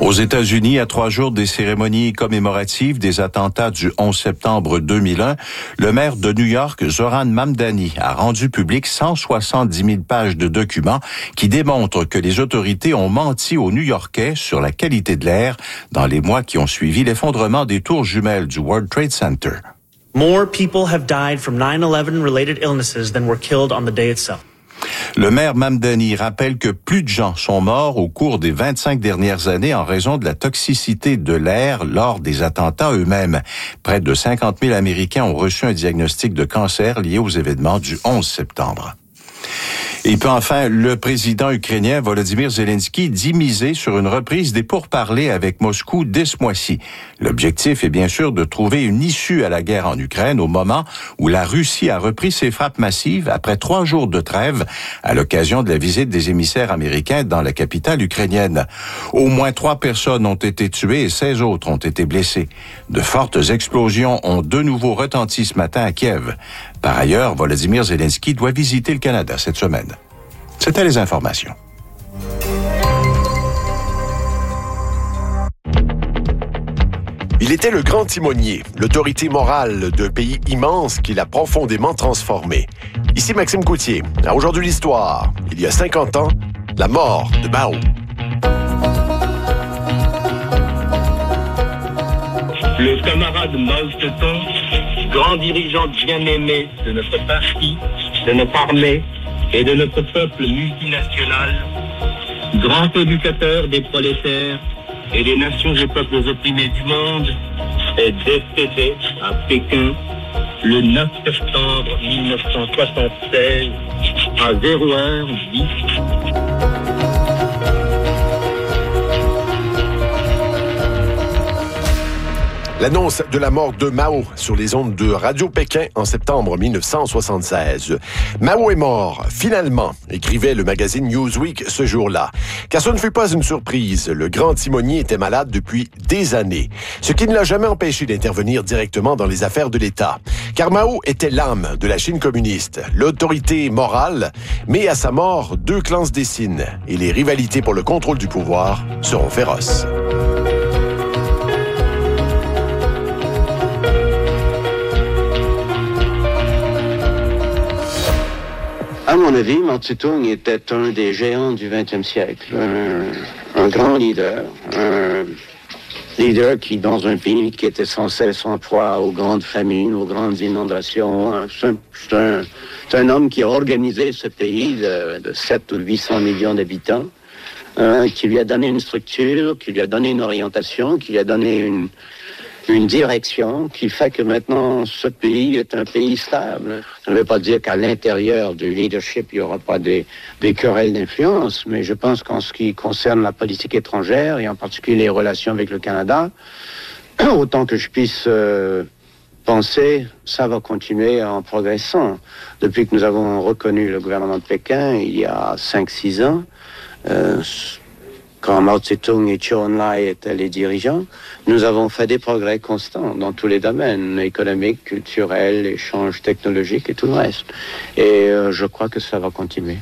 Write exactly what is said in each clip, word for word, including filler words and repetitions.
Aux États-Unis, à trois jours des cérémonies commémoratives des attentats du onze septembre deux mille un, le maire de New York, Zohran Mamdani, a rendu public cent soixante-dix mille pages de documents qui démontrent que les autorités ont menti aux New-Yorkais sur la qualité de l'air dans les mois qui ont suivi l'effondrement des tours jumelles du World Trade Center. More people have died from nine eleven related illnesses than were killed on the day itself. Le maire Mamdani rappelle que plus de gens sont morts au cours des vingt-cinq dernières années en raison de la toxicité de l'air lors des attentats eux-mêmes. Près de cinquante mille Américains ont reçu un diagnostic de cancer lié aux événements du onze septembre. Et puis enfin, le président ukrainien Volodymyr Zelensky dit miser sur une reprise des pourparlers avec Moscou dès ce mois-ci. L'objectif est bien sûr de trouver une issue à la guerre en Ukraine au moment où la Russie a repris ses frappes massives après trois jours de trêve à l'occasion de la visite des émissaires américains dans la capitale ukrainienne. Au moins trois personnes ont été tuées et seize autres ont été blessées. De fortes explosions ont de nouveau retenti ce matin à Kiev. Par ailleurs, Volodymyr Zelensky doit visiter le Canada cette semaine. C'était les informations. Il était le grand timonier, l'autorité morale d'un pays immense qu'il a profondément transformé. Ici Maxime Coutier. À Aujourd'hui l'Histoire, il y a cinquante ans, la mort de Mao. Le camarade Mao Tse-tung, grand dirigeant bien-aimé de notre parti, de notre armée et de notre peuple multinational, grand éducateur des prolétaires et des nations et peuples opprimés du monde, est décédé à Pékin le neuf septembre mille neuf cent soixante-seize à zéro heure dix. L'annonce de la mort de Mao sur les ondes de Radio Pékin en septembre mille neuf cent soixante-seize. Mao est mort, finalement, écrivait le magazine Newsweek ce jour-là. Car ce ne fut pas une surprise, le grand timonier était malade depuis des années, ce qui ne l'a jamais empêché d'intervenir directement dans les affaires de l'État. Car Mao était l'âme de la Chine communiste, l'autorité morale, mais à sa mort, deux clans se dessinent et les rivalités pour le contrôle du pouvoir seront féroces. À mon avis, Mao Tse-tung était un des géants du vingtième siècle, un, un grand leader, un leader qui, dans un pays qui était sans cesse en proie aux grandes famines, aux grandes inondations, c'est un, c'est un, c'est un homme qui a organisé ce pays de, de sept ou huit cents millions d'habitants, hein, qui lui a donné une structure, qui lui a donné une orientation, qui lui a donné une... une direction qui fait que maintenant ce pays est un pays stable. Ça ne veut pas dire qu'à l'intérieur du leadership, il n'y aura pas des, des querelles d'influence, mais je pense qu'en ce qui concerne la politique étrangère, et en particulier les relations avec le Canada, autant que je puisse euh, penser, ça va continuer en progressant. Depuis que nous avons reconnu le gouvernement de Pékin, il y a cinq six ans, euh, quand Mao Tse-tung et Zhou Enlai étaient les dirigeants, nous avons fait des progrès constants dans tous les domaines, économiques, culturels, échanges technologiques et tout le reste. Et euh, je crois que ça va continuer.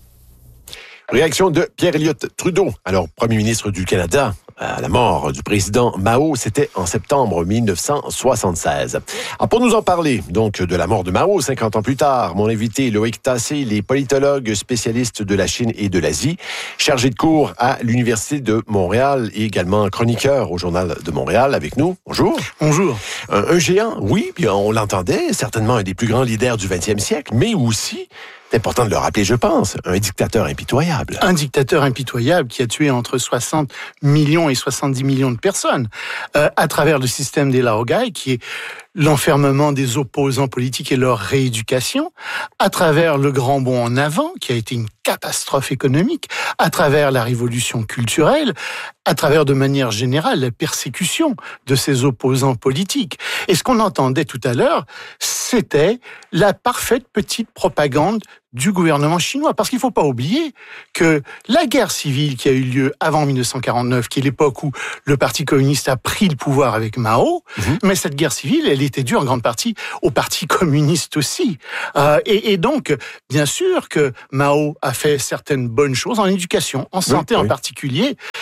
Réaction de Pierre Elliott Trudeau, alors Premier ministre du Canada, à la mort du président Mao, c'était en septembre mille neuf cent soixante-seize. Alors pour nous en parler, donc, de la mort de Mao, cinquante ans plus tard, mon invité Loïc Tassé, il est politologue spécialiste de la Chine et de l'Asie, chargé de cours à l'Université de Montréal et également chroniqueur au Journal de Montréal avec nous. Bonjour. Bonjour. Un, un géant, oui, puis on l'entendait, certainement un des plus grands leaders du vingtième siècle, mais aussi... c'est important de le rappeler, je pense, un dictateur impitoyable. Un dictateur impitoyable qui a tué entre soixante millions et soixante-dix millions de personnes euh, à travers le système des laogai, qui est l'enfermement des opposants politiques et leur rééducation, à travers le grand bond en avant, qui a été une catastrophe économique, à travers la révolution culturelle, à travers de manière générale la persécution de ces opposants politiques. Et ce qu'on entendait tout à l'heure, c'était la parfaite petite propagande du gouvernement chinois. Parce qu'il ne faut pas oublier que la guerre civile qui a eu lieu avant mille neuf cent quarante-neuf, qui est l'époque où le Parti communiste a pris le pouvoir avec Mao, mmh. mais cette guerre civile, elle était due en grande partie au Parti communiste aussi. Euh, et, et donc, bien sûr que Mao a fait certaines bonnes choses en éducation, en santé oui, oui. en particulier,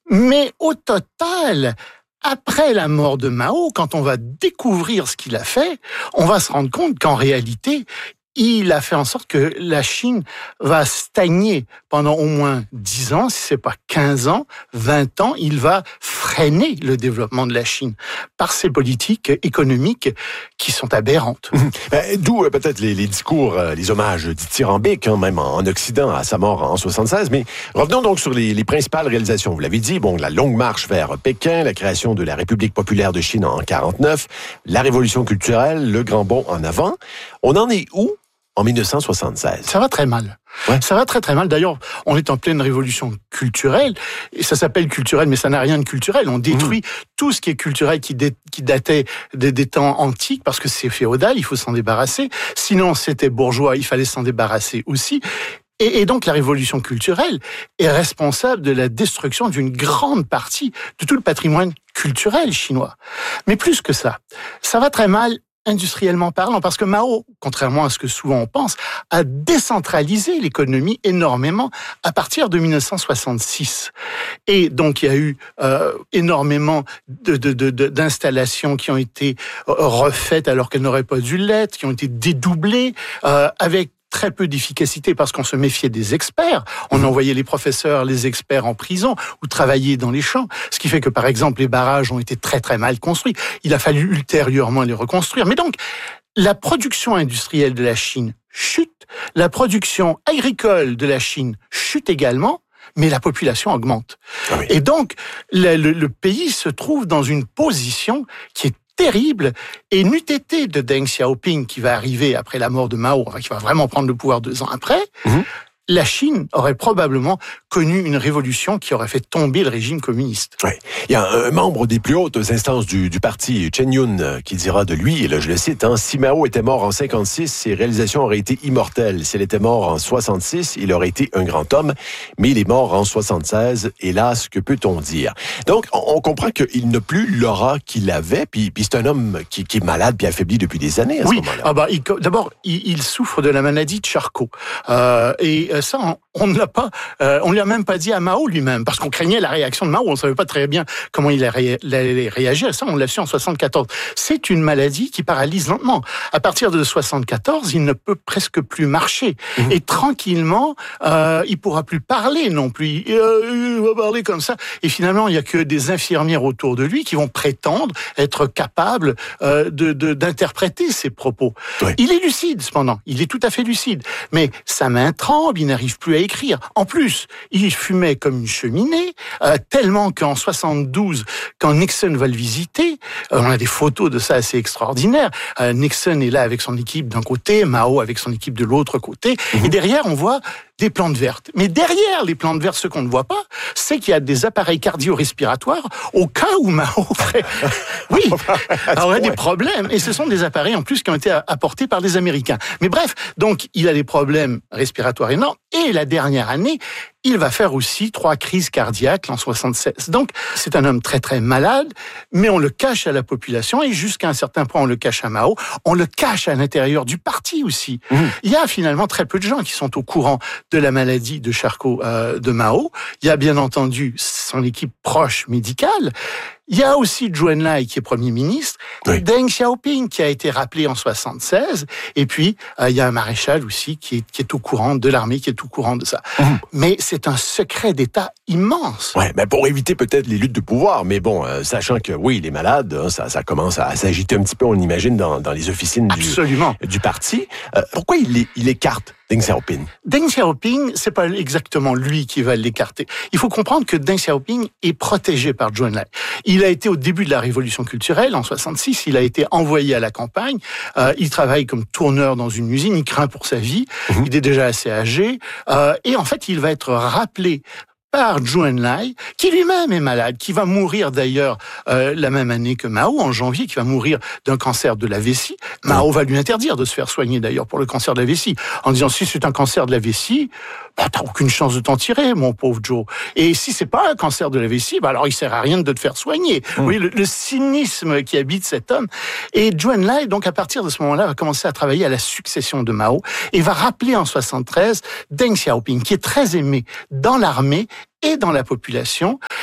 Mais au total, après la mort de Mao, quand on va découvrir ce qu'il a fait, on va se rendre compte qu'en réalité, il a fait en sorte que la Chine va stagner pendant au moins dix ans, si c'est pas quinze ans, vingt ans. Il va freiner le développement de la Chine par ses politiques économiques qui sont aberrantes. Ben, d'où euh, peut-être les, les discours, euh, les hommages dithyrambiques, hein, même en, en Occident, à sa mort en soixante-seize. Mais revenons donc sur les, les principales réalisations. Vous l'avez dit, bon, la longue marche vers Pékin, la création de la République populaire de Chine en quarante-neuf, la révolution culturelle, le grand bond en avant. On en est où en dix-neuf cent soixante-seize? Ça va très mal. Ouais. Ça va très très mal. D'ailleurs, on est en pleine révolution culturelle, et ça s'appelle culturel, mais ça n'a rien de culturel. On détruit mmh. tout ce qui est culturel, qui, dé, qui datait des, des temps antiques, parce que c'est féodal, il faut s'en débarrasser. Sinon, c'était bourgeois, il fallait s'en débarrasser aussi. Et, et donc, la révolution culturelle est responsable de la destruction d'une grande partie de tout le patrimoine culturel chinois. Mais plus que ça, ça va très mal industriellement parlant, parce que Mao, contrairement à ce que souvent on pense, a décentralisé l'économie énormément à partir de dix-neuf cent soixante-six. Et donc il y a eu euh, énormément de, de, de, de, d'installations qui ont été refaites alors qu'elles n'auraient pas dû l'être, qui ont été dédoublées, euh, avec très peu d'efficacité parce qu'on se méfiait des experts. On envoyait les professeurs, les experts en prison ou travailler dans les champs. Ce qui fait que, par exemple, les barrages ont été très très mal construits. Il a fallu ultérieurement les reconstruire. Mais donc, la production industrielle de la Chine chute. La production agricole de la Chine chute également. Mais la population augmente. Ah oui. Et donc, le, le, le pays se trouve dans une position qui est terrible, et n'eût été de Deng Xiaoping qui va arriver après la mort de Mao, enfin qui va vraiment prendre le pouvoir deux ans après, mmh. la Chine aurait probablement connu une révolution qui aurait fait tomber le régime communiste. Oui. Il y a un membre des plus hautes instances du, du parti, Chen Yun, qui dira de lui, et là je le cite, hein, « Si Mao était mort en cinquante-six, ses réalisations auraient été immortelles. S'il était mort en soixante-six, il aurait été un grand homme, mais il est mort en soixante-seize. Hélas, que peut-on dire? » Donc, on, on comprend qu'il n'a plus l'aura qu'il avait, puis, puis c'est un homme qui, qui est malade puis affaibli depuis des années à oui. ce moment-là. Ah bah, il, d'abord, il, il souffre de la maladie de Charcot. Euh, et ça, on, on ne l'a pas, euh, on ne l'a même pas dit à Mao lui-même, parce qu'on craignait la réaction de Mao, on ne savait pas très bien comment il allait réagir. Ça, on l'a su en soixante-quatorze. C'est une maladie qui paralyse lentement. À partir de soixante-quatorze, il ne peut presque plus marcher. Mmh. Et tranquillement, euh, il pourra plus parler non plus. Euh, il va parler comme ça. Et finalement, il n'y a que des infirmières autour de lui qui vont prétendre être capables euh, de, de, d'interpréter ses propos. Oui. Il est lucide, cependant. Il est tout à fait lucide. Mais sa main tremble, il n'arrive plus à écrire. En plus, il fumait comme une cheminée, euh, tellement qu'en soixante-douze, quand Nixon va le visiter, euh, on a des photos de ça assez extraordinaires. Euh, Nixon est là avec son équipe d'un côté, Mao avec son équipe de l'autre côté, mmh. et derrière, on voit des plantes vertes. Mais derrière les plantes vertes, ce qu'on ne voit pas, c'est qu'il y a des appareils cardio-respiratoires au cas où Mao ferait, oui, aurait des problèmes. Et ce sont des appareils, en plus, qui ont été apportés par les Américains. Mais bref, donc, il a des problèmes respiratoires énormes. Et la dernière année, il va faire aussi trois crises cardiaques en soixante-seize. Donc, c'est un homme très, très malade, mais on le cache à la population et jusqu'à un certain point, on le cache à Mao. On le cache à l'intérieur du parti aussi. Mmh. Il y a finalement très peu de gens qui sont au courant de la maladie de Charcot euh, de Mao. Il y a bien entendu son équipe proche médicale. Il y a aussi Zhou Enlai qui est Premier ministre, oui. Deng Xiaoping qui a été rappelé en soixante-seize, et puis euh, il y a un maréchal aussi qui est, qui est au courant de l'armée, qui est au courant de ça. Mmh. Mais c'est un secret d'État immense. Ouais, mais pour éviter peut-être les luttes de pouvoir, mais bon, euh, sachant que oui, il est malade, hein, ça, ça commence à s'agiter un petit peu, on imagine, dans, dans les officines du, du parti. Euh, pourquoi il, il écarte Deng Xiaoping? Deng Xiaoping, c'est pas exactement lui qui va l'écarter. Il faut comprendre que Deng Xiaoping est protégé par Zhou Enlai. Il a été au début de la révolution culturelle, en soixante-six, il a été envoyé à la campagne, euh, il travaille comme tourneur dans une usine, il craint pour sa vie, mmh. il est déjà assez âgé, euh, et en fait, il va être rappelé par Zhou Enlai, qui lui-même est malade, qui va mourir d'ailleurs euh, la même année que Mao, en janvier, qui va mourir d'un cancer de la vessie. Mao va lui interdire de se faire soigner d'ailleurs pour le cancer de la vessie, en disant si c'est un cancer de la vessie, bah, t'as aucune chance de t'en tirer, mon pauvre Joe. Et si c'est pas un cancer de la vessie, bah alors il sert à rien de te faire soigner. Mmh. Oui, le, le cynisme qui habite cet homme. Et Zhou Enlai, donc à partir de ce moment-là, va commencer à travailler à la succession de Mao et va rappeler en soixante-treize Deng Xiaoping, qui est très aimé dans l'armée et dans la population.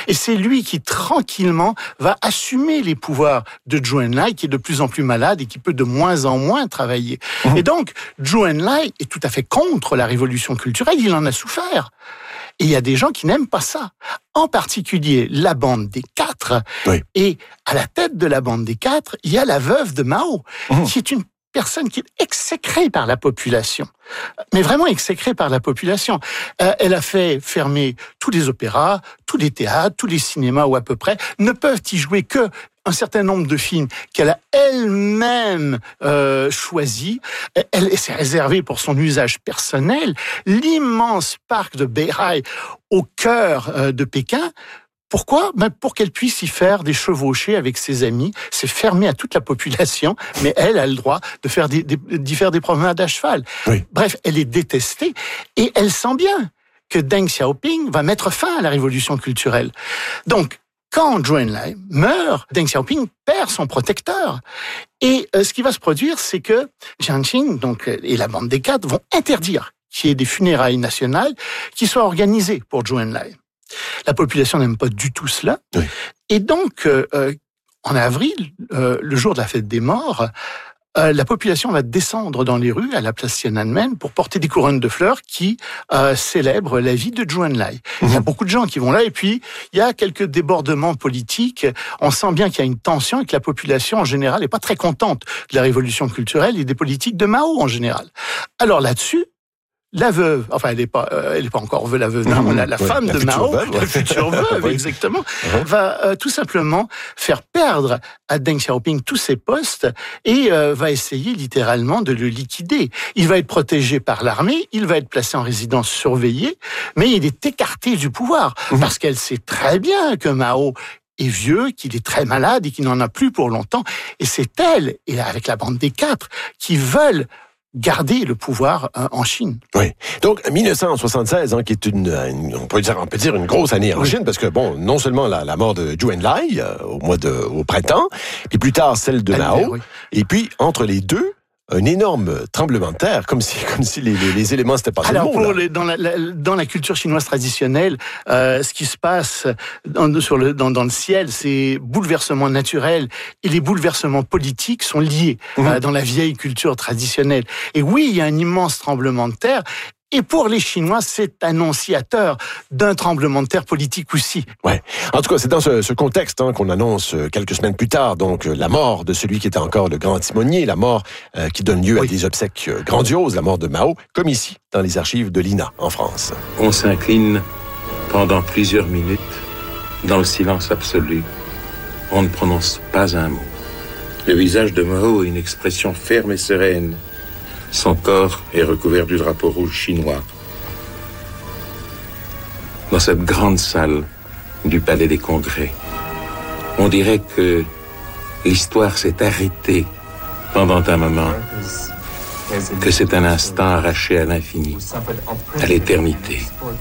Et c'est lui qui, tranquillement, va assumer les pouvoirs de Zhou Enlai, qui est de plus en plus malade et qui peut de moins en moins travailler. Mmh. Et donc, Zhou Enlai est tout à fait contre la révolution culturelle, il en a souffert. Et il y a des gens qui n'aiment pas ça. En particulier, la bande des quatre. Oui. Et à la tête de la bande des quatre, il y a la veuve de Mao, mmh. qui est une personne qui est exécrée par la population. Mais vraiment exécrée par la population. Euh, elle a fait fermer tous les opéras, tous les théâtres, tous les cinémas, ou à peu près. Ne peuvent y jouer que un certain nombre de films qu'elle a elle-même euh, choisis. Elle s'est réservée pour son usage personnel l'immense parc de Beihai au cœur euh, de Pékin. Pourquoi ? Ben pour qu'elle puisse y faire des chevauchées avec ses amis. C'est fermé à toute la population, mais elle a le droit de faire des, des, d'y faire des promenades à cheval. Oui. Bref, elle est détestée et elle sent bien que Deng Xiaoping va mettre fin à la révolution culturelle. Donc, quand Zhou Enlai meurt, Deng Xiaoping perd son protecteur. Et euh, ce qui va se produire, c'est que Jiang Qing donc, et la bande des quatre vont interdire qu'il y ait des funérailles nationales qui soient organisées pour Zhou Enlai. La population n'aime pas du tout cela. Oui. Et donc, euh, en avril, euh, le jour de la fête des morts, euh, la population va descendre dans les rues à la place Tiananmen pour porter des couronnes de fleurs qui euh, célèbrent la vie de Zhou Enlai. Mmh. Il y a beaucoup de gens qui vont là et puis il y a quelques débordements politiques. On sent bien qu'il y a une tension et que la population en général n'est pas très contente de la révolution culturelle et des politiques de Mao en général. Alors là-dessus, la veuve, enfin elle n'est pas, euh, elle est pas encore veuve, la veuve, non, mmh, la, la ouais, femme la de Mao, veuve, ouais. la future veuve, exactement, mmh. va euh, tout simplement faire perdre à Deng Xiaoping tous ses postes et euh, va essayer littéralement de le liquider. Il va être protégé par l'armée, il va être placé en résidence surveillée, mais il est écarté du pouvoir mmh. parce qu'elle sait très bien que Mao est vieux, qu'il est très malade et qu'il n'en a plus pour longtemps. Et c'est elle, et avec la bande des quatre, qui veulent garder le pouvoir euh, en Chine. Oui. Donc, dix-neuf cent soixante-seize, hein, qui est une, une, on peut dire, on peut dire une grosse année en oui. Chine, parce que bon, non seulement la, la mort de Zhou Enlai euh, au mois de, au printemps, puis plus tard celle de Mao, oui. et puis entre les deux, un énorme tremblement de terre, comme si, comme si les, les, les éléments s'étaient passés. Alors, pour les, dans, la, la, dans la culture chinoise traditionnelle, euh, ce qui se passe dans, sur le, dans, dans le ciel, c'est bouleversements naturels et les bouleversements politiques sont liés mmh. euh, dans la vieille culture traditionnelle. Et oui, il y a un immense tremblement de terre. Et pour les Chinois, c'est annonciateur d'un tremblement de terre politique aussi. Ouais. En tout cas, c'est dans ce, ce contexte hein, qu'on annonce quelques semaines plus tard, donc la mort de celui qui était encore le grand timonier, la mort euh, qui donne lieu oui. à des obsèques grandioses, la mort de Mao, comme ici, dans les archives de l'I N A, en France. On s'incline pendant plusieurs minutes, dans le silence absolu. On ne prononce pas un mot. Le visage de Mao a une expression ferme et sereine. Son corps est recouvert du drapeau rouge chinois. Dans cette grande salle du Palais des Congrès, on dirait que l'histoire s'est arrêtée pendant un moment, que c'est un instant arraché à l'infini, à l'éternité.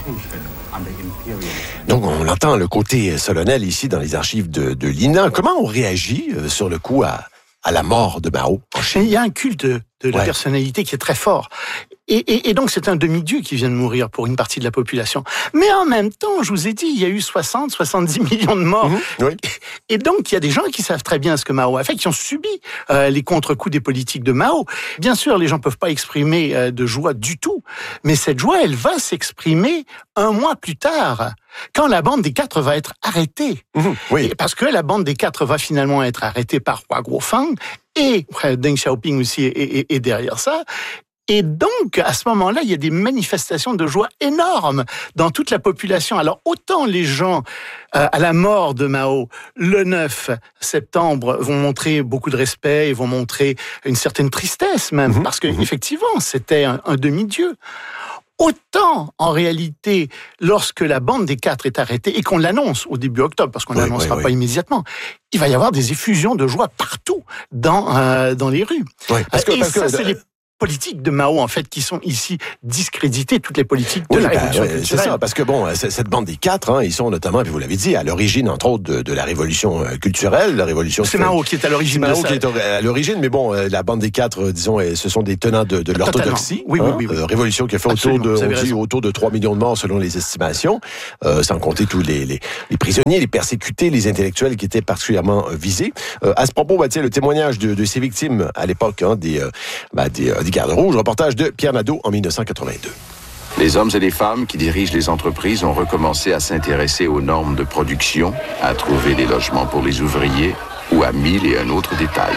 Donc, on entend le côté solennel ici dans les archives de, de l'I N A. Comment on réagit euh, sur le coup à, à la mort de Mao? Il y a un culte de, de la ouais. personnalité qui est très fort. Et, et, et donc, c'est un demi-dieu qui vient de mourir pour une partie de la population. Mais en même temps, je vous ai dit, il y a eu soixante, soixante-dix millions de morts. Mmh, oui. Et, et donc, il y a des gens qui savent très bien ce que Mao a fait, qui ont subi euh, les contre-coups des politiques de Mao. Bien sûr, les gens peuvent pas exprimer euh, de joie du tout. Mais cette joie, elle va s'exprimer un mois plus tard, quand la bande des quatre va être arrêtée. Mmh, oui. Et parce que la bande des quatre va finalement être arrêtée par Hua Guofeng, et Deng Xiaoping aussi est, est, est derrière ça. Et donc, à ce moment-là, il y a des manifestations de joie énormes dans toute la population. Alors, autant les gens, euh, à la mort de Mao, le neuf septembre, vont montrer beaucoup de respect et vont montrer une certaine tristesse même, mmh, parce que mmh. effectivement, c'était un, un demi-dieu. Autant, en réalité, lorsque la bande des quatre est arrêtée et qu'on l'annonce au début octobre, parce qu'on ne oui, l'annoncera oui, pas oui. immédiatement, il va y avoir des effusions de joie partout dans, euh, dans les rues. Oui, parce que, et parce ça, que, c'est les politiques de Mao, en fait, qui sont ici discréditées, toutes les politiques de oui, la ben, révolution ouais, culturelle. c'est ça, parce que bon, cette bande des quatre, hein, ils sont notamment, puis vous l'avez dit, à l'origine, entre autres, de, de la révolution culturelle, la révolution... C'est Mao qui est à l'origine C'est de Mao ça. qui est à l'origine, mais bon, la bande des quatre, disons, ce sont des tenants de, de l'orthodoxie. Oui, hein, oui, oui, oui. Euh, révolution qui a fait autour de, on dit, autour de trois millions de morts selon les estimations, euh, sans compter tous les, les, les prisonniers, les persécutés, les intellectuels qui étaient particulièrement euh, visés. Euh, à ce propos, bah, tiens, le témoignage de, de ces victimes à l'époque, hein, des, euh, bah, des, euh, des gardes rouges, reportage de Pierre Nadeau en mille neuf cent quatre-vingt-deux. Les hommes et les femmes qui dirigent les entreprises ont recommencé à s'intéresser aux normes de production, à trouver des logements pour les ouvriers ou à mille et un autres détails.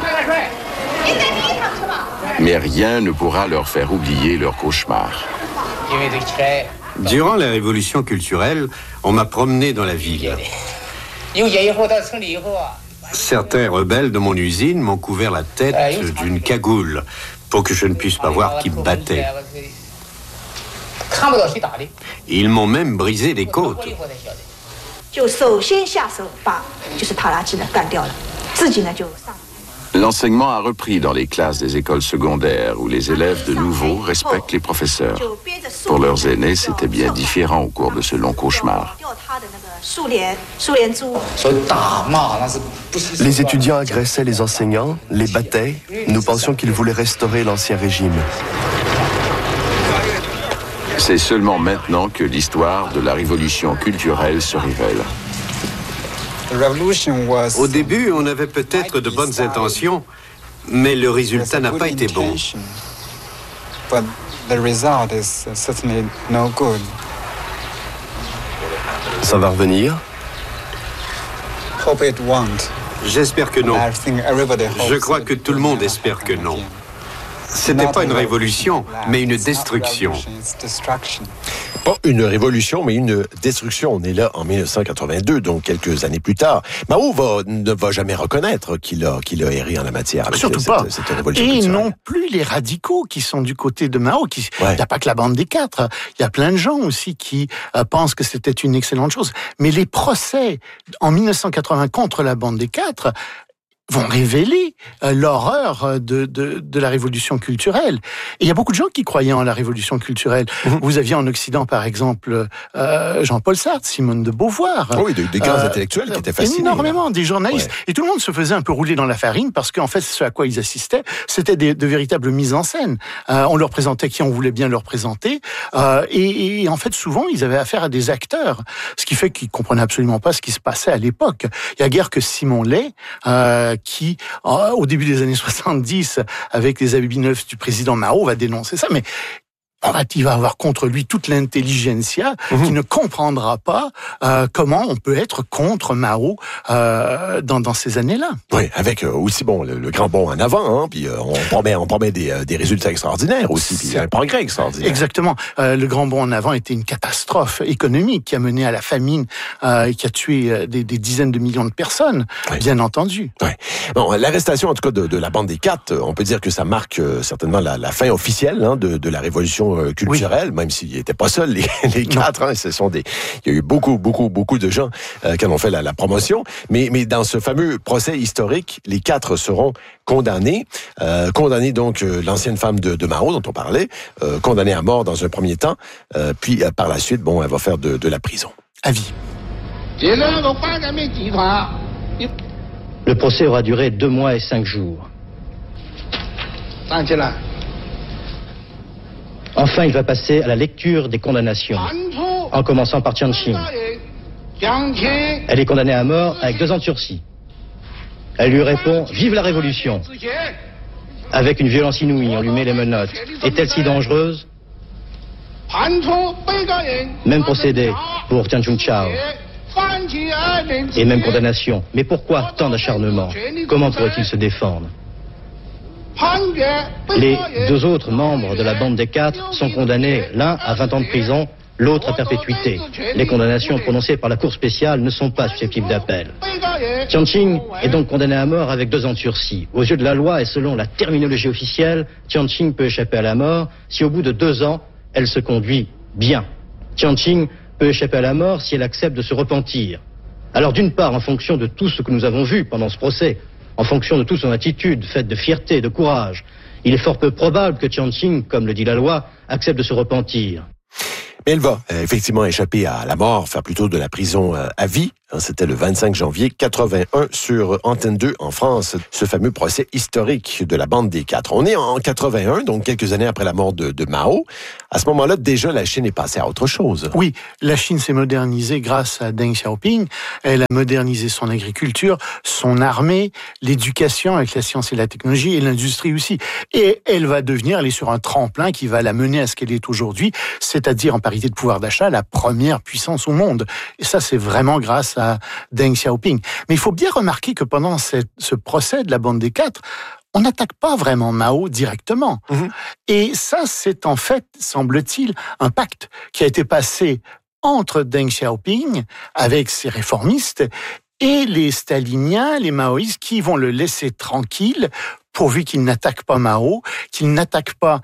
Mais rien ne pourra leur faire oublier leur cauchemar. Durant la révolution culturelle, on m'a promené dans la ville. Certains rebelles de mon usine m'ont couvert la tête d'une cagoule pour que je ne puisse pas voir qui me battait. Ils m'ont même brisé les côtes. L'enseignement a repris dans les classes des écoles secondaires où les élèves de nouveau respectent les professeurs. Pour leurs aînés, c'était bien différent au cours de ce long cauchemar. Les étudiants agressaient les enseignants, les battaient. Nous pensions qu'ils voulaient restaurer l'ancien régime. C'est seulement maintenant que l'histoire de la révolution culturelle se révèle. Au début, on avait peut-être de bonnes intentions, mais le résultat n'a pas été bon. Ça va revenir? J'espère que non. Je crois que tout le monde espère que non. Ce n'était pas une révolution, mais une destruction. Pas une révolution, mais une destruction. On est là en mille neuf cent quatre-vingt-deux, donc quelques années plus tard. Mao va, ne va jamais reconnaître qu'il a, qu'il a erré en la matière. Avec Surtout cette, pas. Cette révolution Et culturelle. non plus les radicaux qui sont du côté de Mao. Qui... Ouais. Il n'y a pas que la bande des quatre. Il y a plein de gens aussi qui euh, pensent que c'était une excellente chose. Mais les procès en mille neuf cent quatre-vingts contre la bande des quatre vont révéler euh, l'horreur de, de, de la révolution culturelle. Et il y a beaucoup de gens qui croyaient en la révolution culturelle. Mmh. Vous aviez en Occident, par exemple, euh, Jean-Paul Sartre, Simone de Beauvoir. Oh oui, des, des grands euh, intellectuels qui étaient fascinés. Énormément, là. Des journalistes. Ouais. Et tout le monde se faisait un peu rouler dans la farine parce qu'en fait, ce à quoi ils assistaient, c'était des, de véritables mises en scène. Euh, on leur présentait qui on voulait bien leur présenter. Euh, et, et en fait, souvent, ils avaient affaire à des acteurs. Ce qui fait qu'ils comprenaient absolument pas ce qui se passait à l'époque. Il y a guère que Simon Lay, euh, qui, euh, au début des années soixante-dix, avec les habits neufs du président Mao, va dénoncer ça, mais en fait, il va avoir contre lui toute l'intelligentsia mmh. qui ne comprendra pas euh, comment on peut être contre Mao euh, dans, dans ces années-là. Oui, avec euh, aussi bon le, le grand bond en avant, hein, puis euh, on promet, on promet des, euh, des résultats extraordinaires aussi, puis un progrès extraordinaire. Exactement. Euh, le grand bond en avant était une catastrophe économique qui a mené à la famine euh, et qui a tué euh, des, des dizaines de millions de personnes, oui. bien entendu. Oui. Bon, l'arrestation en tout cas de, de la bande des quatre, on peut dire que ça marque euh, certainement la, la fin officielle hein, de, de la révolution culturelle, oui. même s'ils n'étaient pas seuls, les, les quatre, hein, ce sont des, il y a eu beaucoup, beaucoup, beaucoup de gens euh, qui en ont fait la, la promotion, mais, mais dans ce fameux procès historique, les quatre seront condamnés, euh, condamnés donc euh, l'ancienne femme de, de Mao dont on parlait, euh, condamnée à mort dans un premier temps, euh, puis euh, par la suite, bon, elle va faire de, de la prison. À vie. Le procès aura duré deux mois et cinq jours. Enfin, il va passer à la lecture des condamnations, en commençant par Jiang Qing. Elle est condamnée à mort avec deux ans de sursis. Elle lui répond « Vive la Révolution !» avec une violence inouïe, on lui met les menottes. Est-elle si dangereuse? Même procédé pour Tian Chun-Chao. Et même condamnation. Mais pourquoi tant d'acharnement? Comment pourrait-il se défendre? Les deux autres membres de la bande des quatre sont condamnés, l'un à vingt ans de prison, l'autre à perpétuité. Les condamnations prononcées par la Cour spéciale ne sont pas susceptibles d'appel. Jiang Qing est donc condamné à mort avec deux ans de sursis. Aux yeux de la loi et selon la terminologie officielle, Jiang Qing peut échapper à la mort si au bout de deux ans, elle se conduit bien. Jiang Qing peut échapper à la mort si elle accepte de se repentir. Alors d'une part, en fonction de tout ce que nous avons vu pendant ce procès, en fonction de toute son attitude, faite de fierté, de courage. Il est fort peu probable que Jianqing, comme le dit la loi, accepte de se repentir. Mais elle va euh, effectivement échapper à la mort, faire plutôt de la prison euh, à vie. Hein, c'était le vingt-cinq janvier quatre-vingt-un sur Antenne deux en France, ce fameux procès historique de la bande des quatre. On est en quatre-vingt-un, donc quelques années après la mort de, de Mao. À ce moment-là, déjà, la Chine est passée à autre chose. Oui, la Chine s'est modernisée grâce à Deng Xiaoping. Elle a modernisé son agriculture, son armée, l'éducation avec la science et la technologie et l'industrie aussi. Et elle va devenir, elle est sur un tremplin qui va la mener à ce qu'elle est aujourd'hui, c'est-à-dire en parité de pouvoir d'achat, la première puissance au monde. Et ça, c'est vraiment grâce à Deng Xiaoping. Mais il faut bien remarquer que pendant cette, ce procès de la bande des quatre, on n'attaque pas vraiment Mao directement. Mmh. Et ça, c'est en fait, semble-t-il, un pacte qui a été passé entre Deng Xiaoping, avec ses réformistes, et les staliniens, les maoïstes, qui vont le laisser tranquille, pourvu qu'il n'attaque pas Mao, qu'il n'attaque pas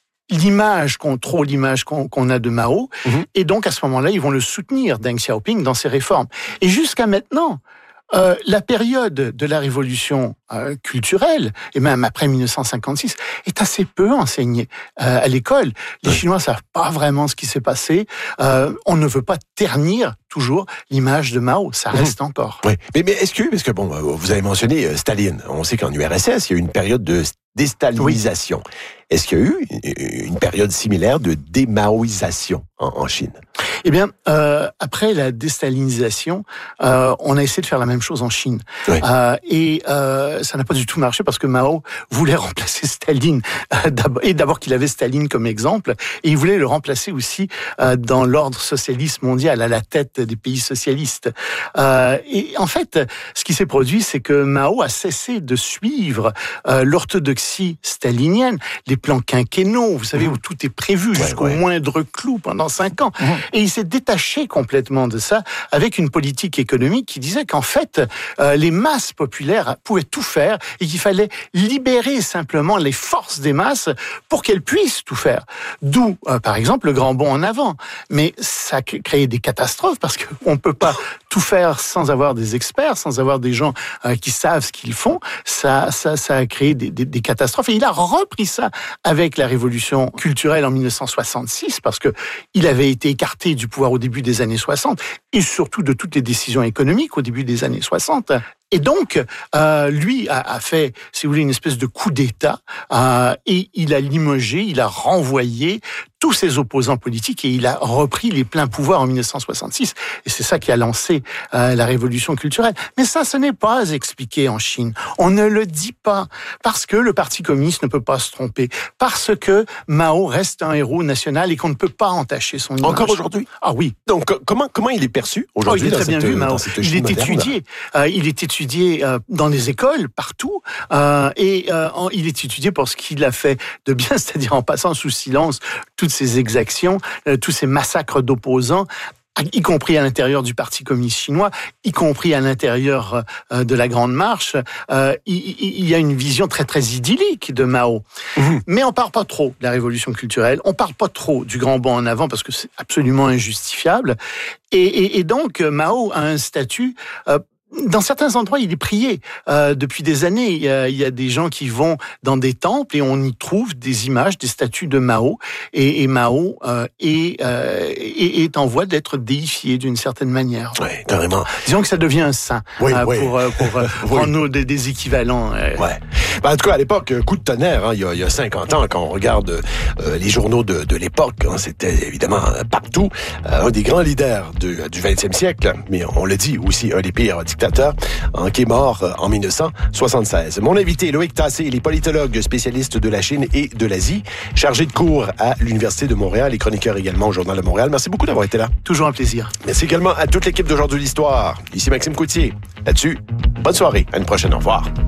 l'image qu'on trop l'image qu'on, qu'on a de Mao, mmh. et donc à ce moment-là, ils vont le soutenir, Deng Xiaoping, dans ses réformes. Et jusqu'à maintenant, euh, la période de la révolution euh, culturelle, et même après dix-neuf cent cinquante-six, est assez peu enseignée euh, à l'école. Les oui. Chinois savent pas vraiment ce qui s'est passé. Euh, on ne veut pas ternir toujours l'image de Mao, ça reste mmh. encore. Oui, mais, mais est-ce que, parce que bon, vous avez mentionné euh, Staline, on sait qu'en U R S S, il y a eu une période de déstalinisation. Oui. Est-ce qu'il y a eu une période similaire de démaoïsation en, en Chine? Eh bien, euh, après la déstalinisation, euh, on a essayé de faire la même chose en Chine. Oui. Euh, et euh, ça n'a pas du tout marché parce que Mao voulait remplacer Staline. Euh, d'abord, et d'abord qu'il avait Staline comme exemple, et il voulait le remplacer aussi euh, dans l'ordre socialiste mondial, à la tête des pays socialistes. Euh, et en fait, ce qui s'est produit, c'est que Mao a cessé de suivre euh, l'orthodoxie stalinienne, les plans quinquennaux, vous savez, mmh. où tout est prévu ouais, jusqu'au ouais. moindre clou pendant cinq ans. Mmh. Et il s'est détaché complètement de ça avec une politique économique qui disait qu'en fait, euh, les masses populaires pouvaient tout faire et qu'il fallait libérer simplement les forces des masses pour qu'elles puissent tout faire. D'où, euh, par exemple, le grand bond en avant. Mais ça a créé des catastrophes parce qu'on ne peut pas tout faire sans avoir des experts, sans avoir des gens euh, qui savent ce qu'ils font. Ça, ça, ça a créé des, des, des catastrophes. Et il a repris ça avec la révolution culturelle en dix-neuf cent soixante-six parce que il avait été écarté du pouvoir au début des années soixante et surtout de toutes les décisions économiques au début des années soixante. Et donc, euh, lui a, a fait, si vous voulez, une espèce de coup d'État euh, et il a limogé, il a renvoyé tous ses opposants politiques et il a repris les pleins pouvoirs en dix-neuf cent soixante-six. Et c'est ça qui a lancé euh, la révolution culturelle. Mais ça, ce n'est pas expliqué en Chine. On ne le dit pas parce que le Parti communiste ne peut pas se tromper, parce que Mao reste un héros national et qu'on ne peut pas entacher son image. Encore aujourd'hui? Ah oui. Donc, comment, comment il est perçu aujourd'hui? Oh, il est très bien cette, vu, Mao. Il est étudié. Euh, il est étudié euh, dans les écoles, partout. Euh, et euh, en, il est étudié pour ce qu'il a fait de bien, c'est-à-dire en passant sous silence toutes ces exactions, euh, tous ces massacres d'opposants, y compris à l'intérieur du Parti communiste chinois, y compris à l'intérieur euh, de la Grande Marche. Euh, il, il y a une vision très très idyllique de Mao. Mmh. Mais on parle pas trop de la révolution culturelle, on parle pas trop du grand bond en avant parce que c'est absolument injustifiable. Et, et, et donc Mao a un statut... Euh, Dans certains endroits, il est prié. Euh, depuis des années, il y, a, il y a des gens qui vont dans des temples et on y trouve des images, des statues de Mao. Et, et Mao euh, est, euh, est, est en voie d'être déifié d'une certaine manière. Oui, carrément. Disons que ça devient un saint oui, euh, oui. pour, pour, pour oui. prendre nos, des, des équivalents. Euh. Ouais. Ben, en tout cas, à l'époque, coup de tonnerre, hein, il, y a, il y a cinquante ans, quand on regarde euh, les journaux de, de l'époque, hein, c'était évidemment partout euh, un des grands leaders de, du vingtième siècle, mais on le dit aussi, un des pires dictateurs, hein, qui est mort en dix-neuf cent soixante-seize. Mon invité, Loïc Tassé, il est politologue, spécialiste de la Chine et de l'Asie, chargé de cours à l'Université de Montréal et chroniqueur également au Journal de Montréal. Merci beaucoup d'avoir été là. Toujours un plaisir. Merci également à toute l'équipe d'Aujourd'hui l'Histoire. Ici Maxime Coutier. Là-dessus, bonne soirée. À une prochaine. Au revoir.